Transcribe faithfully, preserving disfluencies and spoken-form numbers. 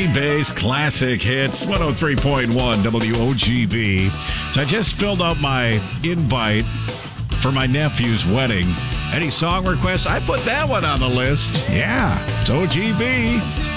Green Bay's classic hits, one oh three point one W O G B. So I just filled out my invite for my nephew's wedding. Any song requests? I put that one on the list. Yeah, it's O G B.